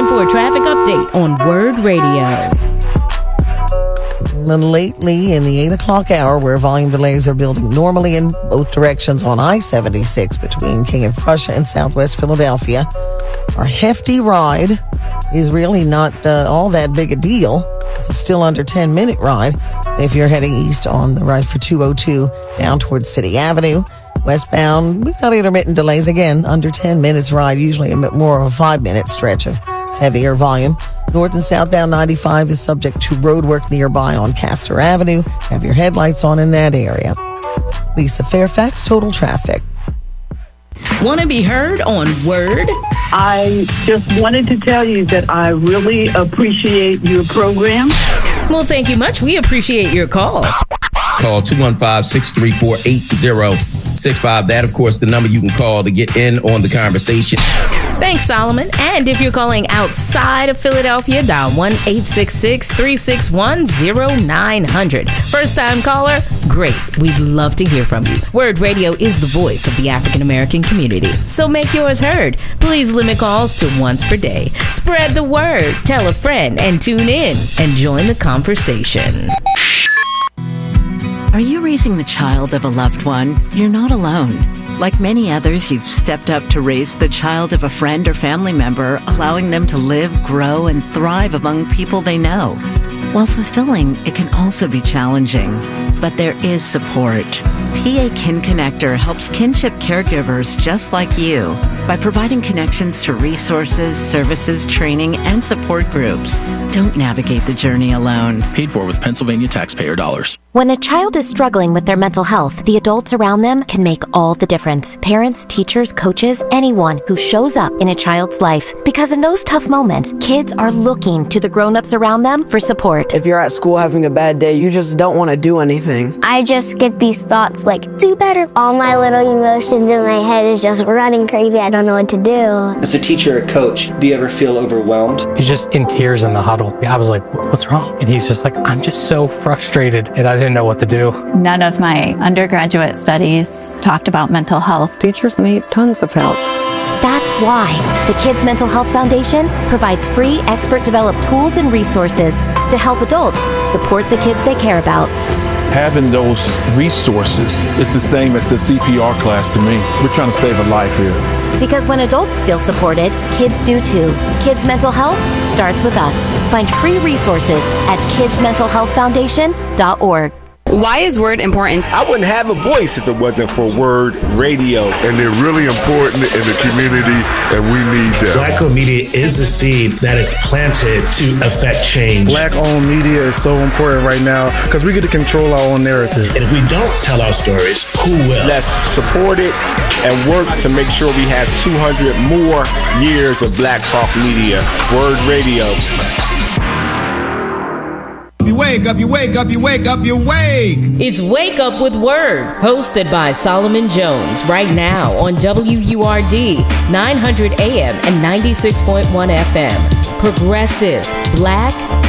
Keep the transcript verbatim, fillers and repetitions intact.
time for a traffic update on Word Radio. Lately, in the eight o'clock hour, where volume delays are building normally in both directions on I seventy-six between King of Prussia and Southwest Philadelphia, our hefty ride is really not uh, all that big a deal. It's still under ten-minute ride if you're heading east on the ride for two oh two down towards City Avenue. Westbound, we've got intermittent delays again, under ten minutes ride, usually a bit more of a five-minute stretch of heavier volume. North and southbound ninety-five is subject to road work nearby on Castor Avenue. Have your headlights on in that area. Lisa Fairfax, Total Traffic. Want to be heard on Word? I just wanted to tell you that I really appreciate your program. Well, thank you much. We appreciate your call. Call two one five, six three four, eight zero six five. That, of course, the number you can call to get in on the conversation. Thanks, Solomon. And if you're calling outside of Philadelphia, dial one eight six six, three six one, zero nine zero zero. First-time caller? Great. We'd love to hear from you. Word Radio is the voice of the African-American community. So make yours heard. Please limit calls to once per day. Spread the word. Tell a friend and tune in and join the conversation. Are you raising the child of a loved one? You're not alone. Like many others, you've stepped up to raise the child of a friend or family member, allowing them to live, grow, and thrive among people they know. While fulfilling, it can also be challenging. But there is support. P A Kin Connector helps kinship caregivers just like you by providing connections to resources, services, training, and support groups. Don't navigate the journey alone. Paid for with Pennsylvania taxpayer dollars. When a child is struggling with their mental health, the adults around them can make all the difference. Parents, teachers, coaches, anyone who shows up in a child's life. Because in those tough moments, kids are looking to the grown-ups around them for support. If you're at school having a bad day, you just don't want to do anything. I just get these thoughts like, do better. All my little emotions in my head is just running crazy. I don't know what to do. As a teacher or coach, do you ever feel overwhelmed? He's just in tears in the huddle. I was like, what's wrong? And he's just like, I'm just so frustrated, and I didn't know what to do. None of my undergraduate studies talked about mental health. Teachers need tons of help. That's why the Kids Mental Health Foundation provides free expert-developed tools and resources to help adults support the kids they care about. Having those resources is the same as the C P R class to me. We're trying to save a life here. Because when adults feel supported, kids do too. Kids Mental Health starts with us. Find free resources at kids mental health foundation dot org. Why is Word important? I wouldn't have a voice if it wasn't for Word Radio. And they're really important in the community, and we need them. Black-owned media is the seed that is planted to affect change. Black-owned media is so important right now because we get to control our own narrative. And if we don't tell our stories, who will? Let's support it and work to make sure we have two hundred more years of Black Talk Media. Word Radio. You wake up, you wake up, you wake up, you wake! It's Wake Up with Word, hosted by Solomon Jones, right now on W U R D, nine hundred A M and ninety-six point one F M. Progressive, Black,